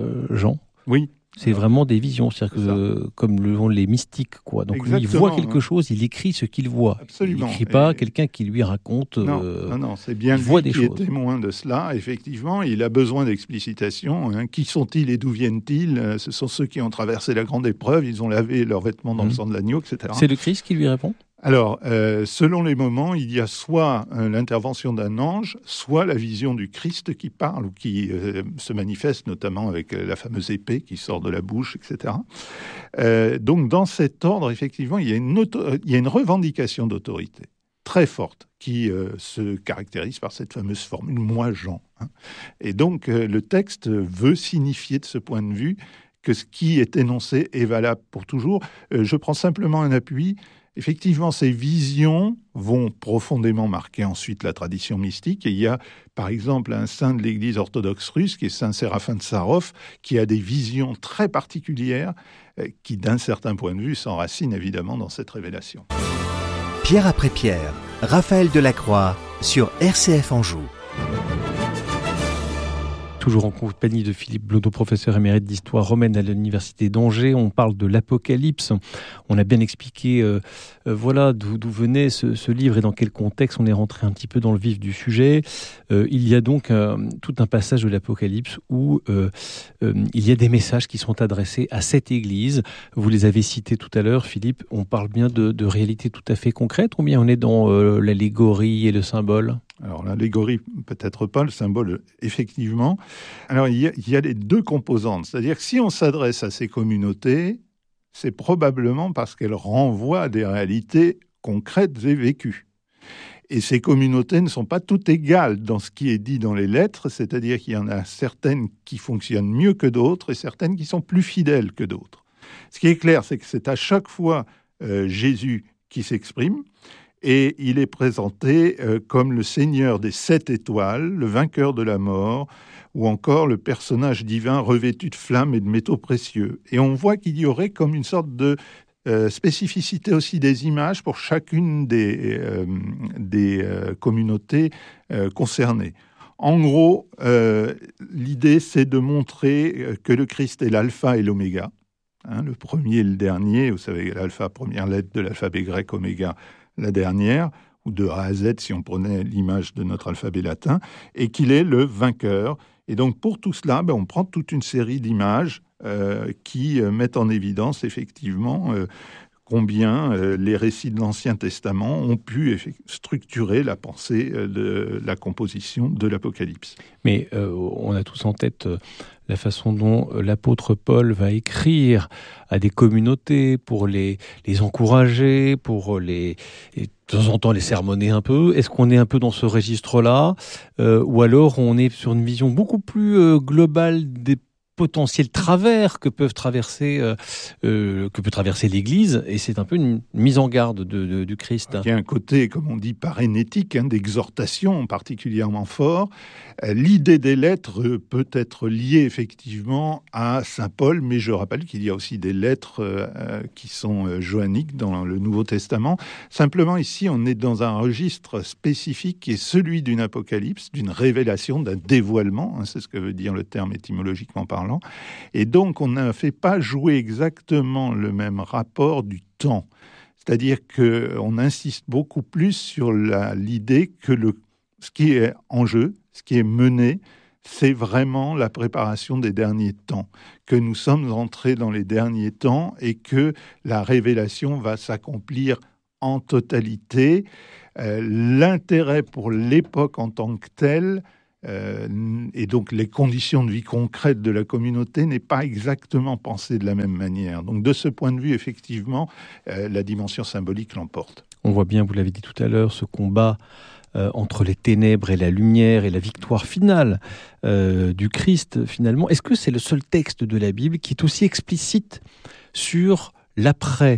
Oui. C'est vraiment des visions, c'est-à-dire que, comme le font les mystiques, quoi. Donc lui, il voit quelque chose, il écrit ce qu'il voit. Absolument. Il n'écrit pas quelqu'un qui lui raconte. Non, c'est bien lui qui est témoin de cela. Effectivement, il a besoin d'explicitation. Qui sont-ils et d'où viennent-ils ? Ce sont ceux qui ont traversé la grande épreuve, ils ont lavé leurs vêtements dans le sang de l'agneau, etc. C'est le Christ qui lui répond ? Alors, selon les moments, il y a soit l'intervention d'un ange, soit la vision du Christ qui parle ou qui se manifeste, notamment avec la fameuse épée qui sort de la bouche, etc. Donc, dans cet ordre, effectivement, il y a une revendication d'autorité très forte qui se caractérise par cette fameuse formule « moi, Jean ». Et donc, le texte veut signifier de ce point de vue que ce qui est énoncé est valable pour toujours. Je prends simplement un appui. Effectivement, ces visions vont profondément marquer ensuite la tradition mystique. Et il y a, par exemple, un saint de l'Église orthodoxe russe, qui est saint Séraphin de Sarov, qui a des visions très particulières, qui, d'un certain point de vue, s'enracinent évidemment dans cette révélation. Pierre après Pierre, Raphaël Delacroix sur RCF Anjou. Toujours en compagnie de Philippe Blondeau, professeur émérite d'histoire romaine à l'université d'Angers. On parle de l'Apocalypse. On a bien expliqué d'où venait ce livre et dans quel contexte. On est rentré un petit peu dans le vif du sujet. Il y a donc tout un passage de l'Apocalypse où il y a des messages qui sont adressés à cette église. Vous les avez cités tout à l'heure, Philippe. On parle bien de réalités tout à fait concrètes ou bien on est dans l'allégorie et le symbole ? Alors l'allégorie, peut-être pas, le symbole, effectivement. Alors il y a les 2 composantes, c'est-à-dire que si on s'adresse à ces communautés, c'est probablement parce qu'elles renvoient à des réalités concrètes et vécues. Et ces communautés ne sont pas toutes égales dans ce qui est dit dans les lettres, c'est-à-dire qu'il y en a certaines qui fonctionnent mieux que d'autres et certaines qui sont plus fidèles que d'autres. Ce qui est clair, c'est que c'est à chaque fois Jésus qui s'exprime. Et il est présenté comme le Seigneur des 7 étoiles, le vainqueur de la mort, ou encore le personnage divin revêtu de flammes et de métaux précieux. Et on voit qu'il y aurait comme une sorte de spécificité aussi des images pour chacune des communautés concernées. En gros, l'idée, c'est de montrer que le Christ est l'alpha et l'oméga, le premier et le dernier. Vous savez, l'alpha, première lettre de l'alphabet grec, oméga, la dernière, ou de A à Z si on prenait l'image de notre alphabet latin, et qu'il est le vainqueur. Et donc pour tout cela, on prend toute une série d'images qui mettent en évidence effectivement combien les récits de l'Ancien Testament ont pu structurer la pensée de la composition de l'Apocalypse. Mais on a tous en tête la façon dont l'apôtre Paul va écrire à des communautés pour les encourager, pour de temps en temps les sermonner un peu. Est-ce qu'on est un peu dans ce registre-là ou alors on est sur une vision beaucoup plus globale des potentiels travers que peut traverser l'Église, et c'est un peu une mise en garde du Christ. Il y a un côté, comme on dit, parénétique, d'exhortation particulièrement fort. L'idée des lettres peut être liée effectivement à saint Paul, mais je rappelle qu'il y a aussi des lettres qui sont johanniques dans le Nouveau Testament. Simplement ici, on est dans un registre spécifique qui est celui d'une apocalypse, d'une révélation, d'un dévoilement, c'est ce que veut dire le terme étymologiquement parlant. Et donc, on ne fait pas jouer exactement le même rapport du temps. C'est-à-dire qu'on insiste beaucoup plus sur l'idée que ce qui est en jeu, ce qui est mené, c'est vraiment la préparation des derniers temps, que nous sommes entrés dans les derniers temps et que la révélation va s'accomplir en totalité. L'intérêt pour l'époque en tant que telle, et donc les conditions de vie concrètes de la communauté n'est pas exactement pensée de la même manière. Donc de ce point de vue, effectivement, la dimension symbolique l'emporte. On voit bien, vous l'avez dit tout à l'heure, ce combat entre les ténèbres et la lumière et la victoire finale du Christ, finalement. Est-ce que c'est le seul texte de la Bible qui est aussi explicite sur l'après ?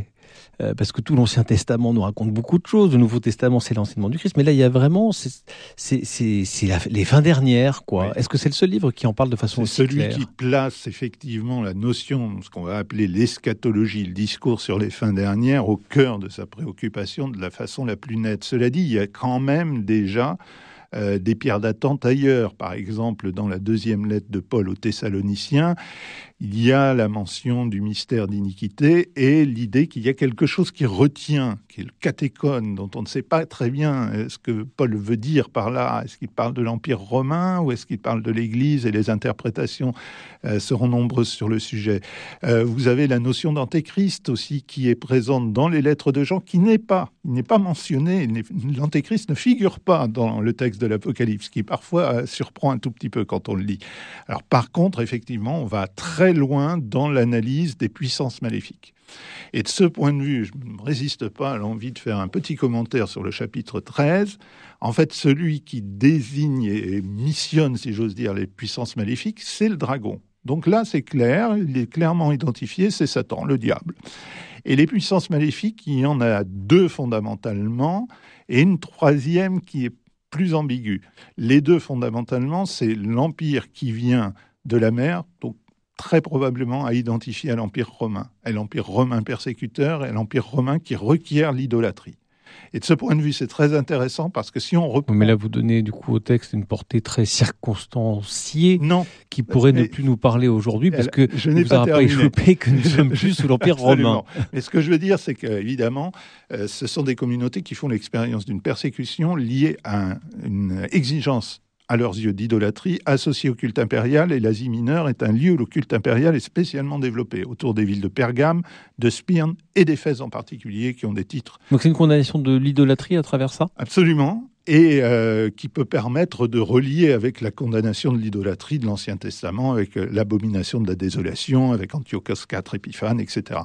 Parce que tout l'Ancien Testament nous raconte beaucoup de choses. Le Nouveau Testament, c'est l'enseignement du Christ. Mais là, il y a vraiment... C'est les fins dernières, quoi. Oui. Est-ce que c'est le seul livre qui en parle de façon aussi claire ? C'est celui qui place effectivement la notion, ce qu'on va appeler l'eschatologie, le discours sur les fins dernières, au cœur de sa préoccupation de la façon la plus nette. Cela dit, il y a quand même déjà des pierres d'attente ailleurs. Par exemple, dans la deuxième lettre de Paul aux Thessaloniciens, il y a la mention du mystère d'iniquité et l'idée qu'il y a quelque chose qui retient, qui est le catéchone, dont on ne sait pas très bien ce que Paul veut dire par là. Est-ce qu'il parle de l'Empire romain ou est-ce qu'il parle de l'Église? Et les interprétations seront nombreuses sur le sujet. Vous avez la notion d'antéchrist aussi qui est présente dans les lettres de Jean, qui n'est pas mentionné. L'antéchrist ne figure pas dans le texte de l'Apocalypse, qui parfois surprend un tout petit peu quand on le lit. Alors par contre, effectivement, on va très loin dans l'analyse des puissances maléfiques. Et de ce point de vue, je ne résiste pas à l'envie de faire un petit commentaire sur le chapitre 13. En fait, celui qui désigne et missionne, si j'ose dire, les puissances maléfiques, c'est le dragon. Donc là, c'est clair, il est clairement identifié, c'est Satan, le diable. Et les puissances maléfiques, il y en a deux fondamentalement, et une troisième qui est plus ambiguë. Les deux fondamentalement, c'est l'empire qui vient de la mer, donc très probablement à identifier à l'Empire romain, à l'Empire romain persécuteur et à l'Empire romain qui requiert l'idolâtrie. Et de ce point de vue, c'est très intéressant parce que si on reprend... Mais là, vous donnez du coup au texte une portée très circonstanciée qui pourrait ne plus nous parler aujourd'hui parce que je n'ai pas échappé que nous ne sommes plus sous l'Empire romain. Mais ce que je veux dire, c'est qu'évidemment, ce sont des communautés qui font l'expérience d'une persécution liée à une exigence à leurs yeux d'idolâtrie, associée au culte impérial, et l'Asie mineure est un lieu où le culte impérial est spécialement développé, autour des villes de Pergame, de Spirne et d'Éphèse en particulier, qui ont des titres. Donc c'est une condamnation de l'idolâtrie à travers ça ? Absolument, et qui peut permettre de relier avec la condamnation de l'idolâtrie de l'Ancien Testament, avec l'abomination de la désolation, avec Antiochos IV, Épiphane, etc.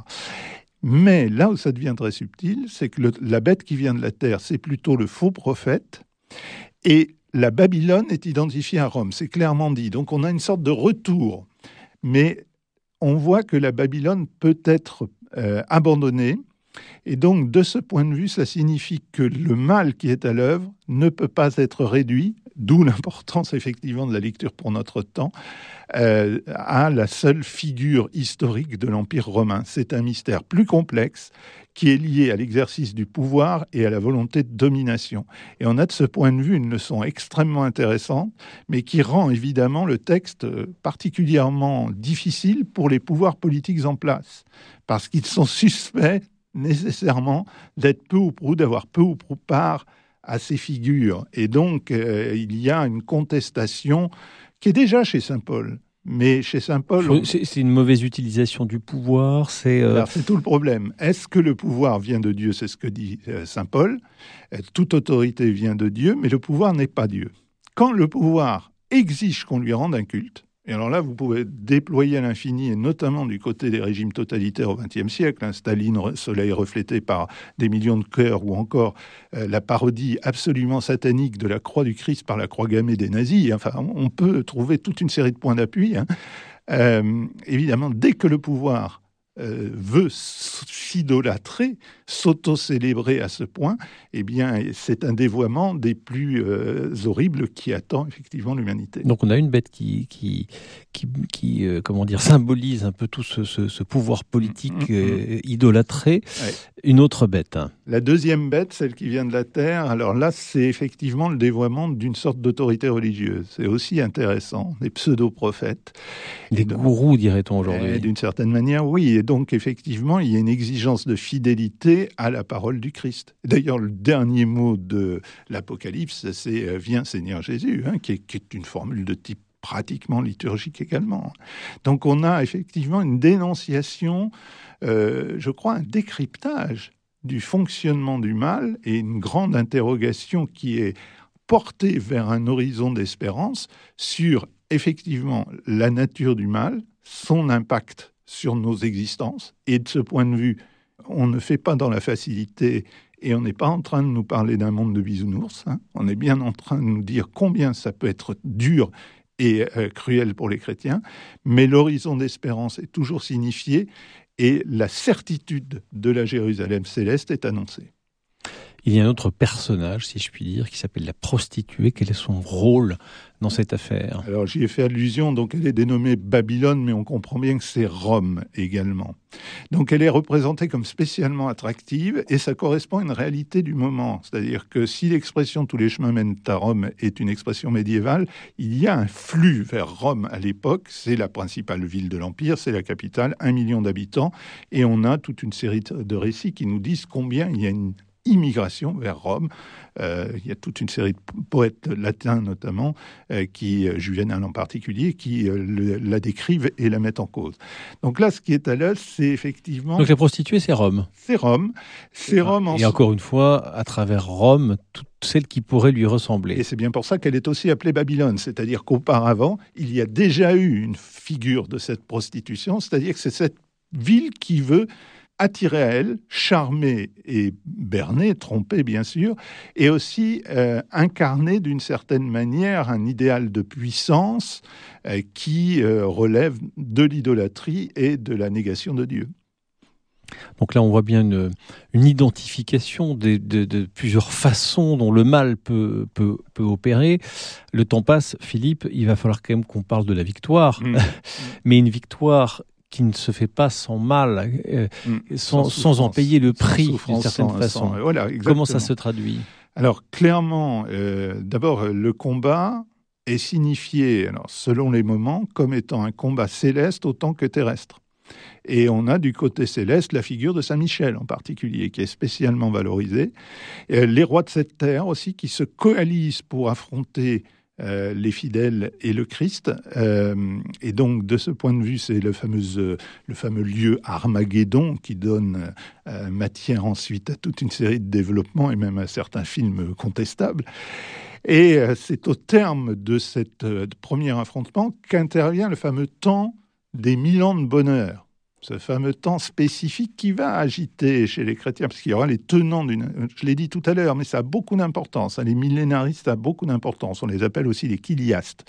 Mais là où ça devient très subtil, c'est que la bête qui vient de la terre, c'est plutôt le faux prophète, et la Babylone est identifiée à Rome, c'est clairement dit. Donc on a une sorte de retour. Mais on voit que la Babylone peut être abandonnée. Et donc, de ce point de vue, ça signifie que le mal qui est à l'œuvre ne peut pas être réduit, d'où l'importance effectivement de la lecture pour notre temps, à la seule figure historique de l'Empire romain. C'est un mystère plus complexe qui est lié à l'exercice du pouvoir et à la volonté de domination. Et on a de ce point de vue une leçon extrêmement intéressante, mais qui rend évidemment le texte particulièrement difficile pour les pouvoirs politiques en place, parce qu'ils sont suspects nécessairement d'être peu ou prou, d'avoir peu ou prou part à ces figures. Et donc, il y a une contestation qui est déjà chez saint Paul. Mais chez saint Paul... C'est une mauvaise utilisation du pouvoir, Alors, c'est tout le problème. Est-ce que le pouvoir vient de Dieu ? C'est ce que dit saint Paul. Toute autorité vient de Dieu, mais le pouvoir n'est pas Dieu. Quand le pouvoir exige qu'on lui rende un culte, et alors là, vous pouvez déployer à l'infini, et notamment du côté des régimes totalitaires au XXe siècle, Staline, soleil reflété par des millions de cœurs, ou encore la parodie absolument satanique de la croix du Christ par la croix gammée des nazis. Enfin, on peut trouver toute une série de points d'appui. Évidemment, dès que le pouvoir veut s'idolâtrer, s'auto-célébrer à ce point, eh bien, c'est un dévoiement des plus horribles qui attend effectivement l'humanité. Donc on a une bête qui comment dire, symbolise un peu tout ce pouvoir politique idolâtré. Ouais. Une autre bête. La deuxième bête, celle qui vient de la terre, alors là, c'est effectivement le dévoiement d'une sorte d'autorité religieuse. C'est aussi intéressant, des pseudo-prophètes. Des gourous, dirait-on aujourd'hui. D'une certaine manière, oui. Et donc, effectivement, il y a une exigence de fidélité à la parole du Christ. D'ailleurs, le dernier mot de l'Apocalypse, c'est « Viens Seigneur Jésus », qui est une formule de type pratiquement liturgique également. Donc, on a effectivement une dénonciation, je crois, un décryptage du fonctionnement du mal et une grande interrogation qui est portée vers un horizon d'espérance sur, effectivement, la nature du mal, son impact sur nos existences. Et de ce point de vue, on ne fait pas dans la facilité et on n'est pas en train de nous parler d'un monde de bisounours. On est bien en train de nous dire combien ça peut être dur et cruel pour les chrétiens, mais l'horizon d'espérance est toujours signifié et la certitude de la Jérusalem céleste est annoncée. Il y a un autre personnage, si je puis dire, qui s'appelle la prostituée. Quel est son rôle dans cette affaire ? Alors, j'y ai fait allusion, donc elle est dénommée Babylone, mais on comprend bien que c'est Rome également. Donc, elle est représentée comme spécialement attractive, et ça correspond à une réalité du moment. C'est-à-dire que si l'expression « tous les chemins mènent à Rome » est une expression médiévale, il y a un flux vers Rome à l'époque. C'est la principale ville de l'Empire, c'est la capitale, 1 million d'habitants, et on a toute une série de récits qui nous disent combien il y a une immigration vers Rome. Il y a toute une série de poètes latins notamment, Juvénal en particulier, qui la décrivent et la mettent en cause. Donc là, ce qui est à l'œuvre, c'est effectivement... Donc la prostituée, c'est Rome. C'est Rome. C'est Rome. Et encore une fois, à travers Rome, toutes celles qui pourraient lui ressembler. Et c'est bien pour ça qu'elle est aussi appelée Babylone. C'est-à-dire qu'auparavant, il y a déjà eu une figure de cette prostitution, c'est-à-dire que c'est cette ville qui veut attirer à elle, charmer et berner, tromper bien sûr, et aussi incarner d'une certaine manière un idéal de puissance qui relève de l'idolâtrie et de la négation de Dieu. Donc là, on voit bien une identification de plusieurs façons dont le mal peut opérer. Le temps passe, Philippe, il va falloir quand même qu'on parle de la victoire, mais une victoire qui ne se fait pas sans mal, sans en payer le prix d'une certaine façon. Voilà, comment ça se traduit ? Alors clairement, d'abord, le combat est signifié, alors, selon les moments, comme étant un combat céleste autant que terrestre. Et on a du côté céleste la figure de Saint Michel en particulier, qui est spécialement valorisée. Les rois de cette terre aussi, qui se coalisent pour affronter les fidèles et le Christ. Et donc, de ce point de vue, c'est le fameux lieu Armageddon qui donne matière ensuite à toute une série de développements et même à certains films contestables. Et c'est au terme de cette premier affrontement qu'intervient le fameux temps des 1000 ans de bonheur. Ce fameux temps spécifique qui va agiter chez les chrétiens, parce qu'il y aura les tenants je l'ai dit tout à l'heure, mais ça a beaucoup d'importance. Les millénaristes, ça a beaucoup d'importance. On les appelle aussi les chiliastes.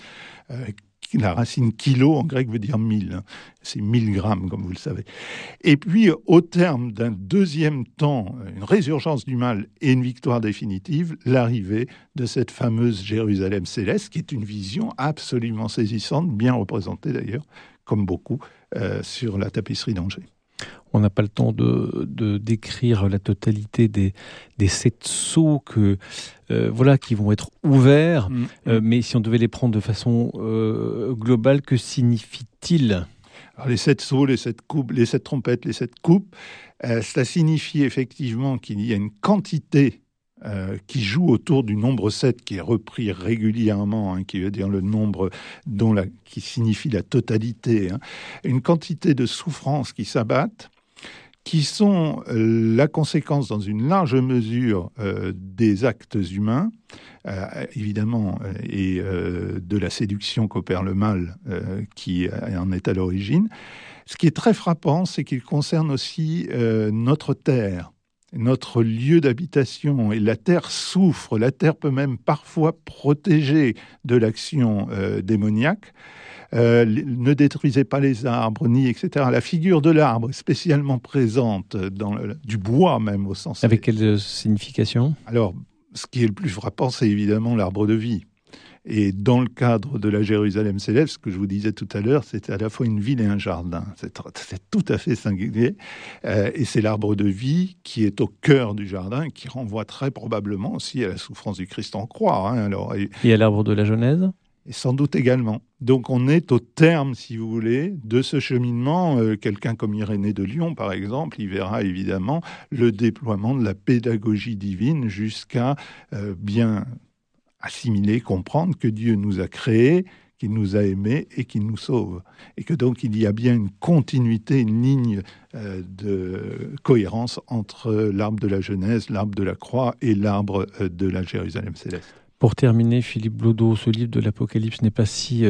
La racine kilo en grec veut dire 1000. C'est 1000 grammes, comme vous le savez. Et puis, au terme d'un deuxième temps, une résurgence du mal et une victoire définitive, l'arrivée de cette fameuse Jérusalem céleste, qui est une vision absolument saisissante, bien représentée d'ailleurs, comme beaucoup, sur la tapisserie d'Angers. On n'a pas le temps de décrire la totalité des 7 sceaux qui vont être ouverts. Mais si on devait les prendre de façon globale, que signifie-t-il ? Alors, les 7 sceaux, les 7 coupes, les 7 trompettes, les 7 coupes, cela signifie effectivement qu'il y a une quantité qui joue autour du nombre 7 qui est repris régulièrement, qui veut dire le nombre qui signifie la totalité, une quantité de souffrances qui s'abattent, qui sont la conséquence dans une large mesure des actes humains, évidemment, et de la séduction qu'opère le mal qui en est à l'origine. Ce qui est très frappant, c'est qu'il concerne aussi notre terre. notre lieu d'habitation, et la terre souffre, la terre peut même parfois protéger de l'action démoniaque. Ne détruisez pas les arbres, ni etc. La figure de l'arbre est spécialement présente dans du bois même au sens. Avec quelle signification ? Alors, ce qui est le plus frappant, c'est évidemment l'arbre de vie. Et dans le cadre de la Jérusalem céleste, ce que je vous disais tout à l'heure, c'est à la fois une ville et un jardin. C'est tout à fait singulier. Et c'est l'arbre de vie qui est au cœur du jardin, qui renvoie très probablement aussi à la souffrance du Christ en croix. Alors, et à l'arbre de la Genèse ? Et sans doute également. Donc on est au terme, si vous voulez, de ce cheminement. Quelqu'un comme Irénée de Lyon, par exemple, il verra évidemment le déploiement de la pédagogie divine jusqu'à bien assimiler, comprendre que Dieu nous a créés, qu'il nous a aimés et qu'il nous sauve. Et que donc il y a bien une continuité, une ligne de cohérence entre l'arbre de la Genèse, l'arbre de la croix et l'arbre de la Jérusalem céleste. Pour terminer, Philippe Blodeau, ce livre de l'Apocalypse n'est pas si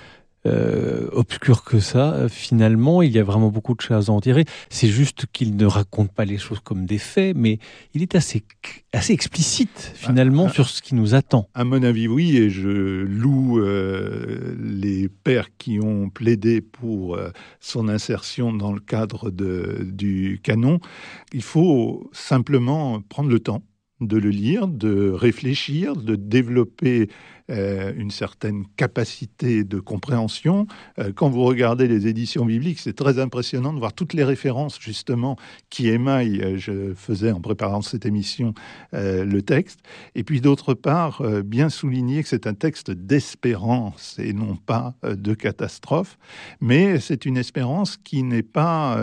obscur que ça. Finalement, il y a vraiment beaucoup de choses à en tirer. C'est juste qu'il ne raconte pas les choses comme des faits, mais il est assez explicite, finalement, sur ce qui nous attend. À mon avis, oui, et je loue les pères qui ont plaidé pour son insertion dans le cadre du canon. Il faut simplement prendre le temps de le lire, de réfléchir, de développer une certaine capacité de compréhension. Quand vous regardez les éditions bibliques, c'est très impressionnant de voir toutes les références justement qui émaillent. Je faisais en préparant cette émission le texte. Et puis d'autre part, bien souligner que c'est un texte d'espérance et non pas de catastrophe. Mais c'est une espérance qui n'est pas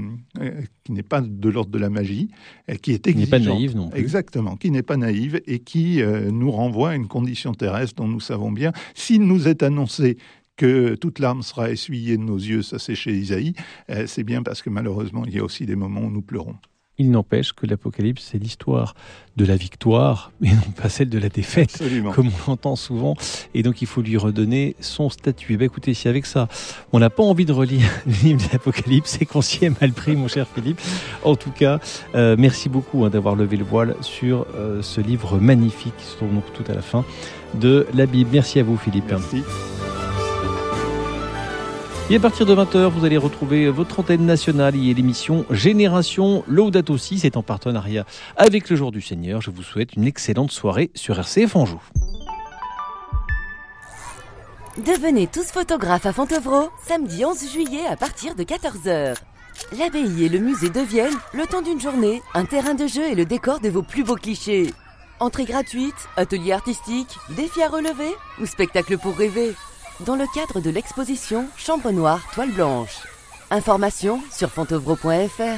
de l'ordre de la magie, qui est exigeante. Qui n'est pas naïve non plus. Exactement, qui n'est pas naïve et qui nous renvoie à une condition terrestre dont nous savons bien, s'il nous est annoncé que toute larme sera essuyée de nos yeux, ça c'est chez Isaïe, c'est bien parce que malheureusement, il y a aussi des moments où nous pleurons. Il n'empêche que l'Apocalypse, c'est l'histoire de la victoire, et non pas celle de la défaite, Absolument. Comme on l'entend souvent. Et donc, il faut lui redonner son statut. Et bien, écoutez, si avec ça, on n'a pas envie de relire le livre de l'Apocalypse, c'est qu'on s'y est mal pris, mon cher Philippe. En tout cas, merci beaucoup d'avoir levé le voile sur ce livre magnifique, qui se trouve donc tout à la fin de la Bible. Merci à vous, Philippe. Merci. Et à partir de 20h, vous allez retrouver votre antenne nationale et l'émission Génération Laudato Si. C'est en partenariat avec le Jour du Seigneur. Je vous souhaite une excellente soirée sur RCF Anjou. Devenez tous photographes à Fontevraud, samedi 11 juillet à partir de 14h. L'abbaye et le musée deviennent, le temps d'une journée, un terrain de jeu et le décor de vos plus beaux clichés. Entrée gratuite, atelier artistique, défis à relever ou spectacle pour rêver. Dans le cadre de l'exposition Chambre Noire, Toile Blanche. Informations sur fontevraud.fr.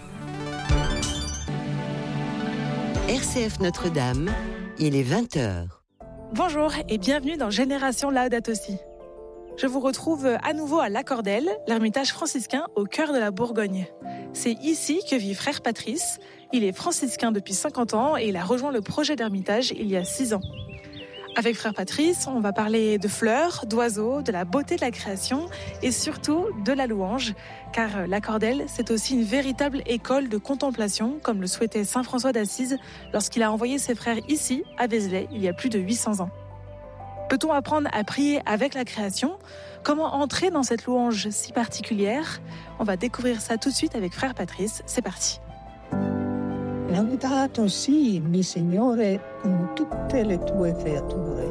RCF Notre-Dame, il est 20h. Bonjour et bienvenue dans Génération Laudato Si. Je vous retrouve à nouveau à Lacordelle, l'ermitage franciscain au cœur de la Bourgogne. C'est ici que vit frère Patrice. Il est franciscain depuis 50 ans et il a rejoint le projet d'ermitage il y a 6 ans. Avec frère Patrice, on va parler de fleurs, d'oiseaux, de la beauté de la création et surtout de la louange, car Lacordelle, c'est aussi une véritable école de contemplation, comme le souhaitait saint François d'Assise lorsqu'il a envoyé ses frères ici, à Vézelay, il y a plus de 800 ans. Peut-on apprendre à prier avec la création ? Comment entrer dans cette louange si particulière ? On va découvrir ça tout de suite avec frère Patrice. C'est parti. Laudato si, mi Signore, con tutte le tue creature.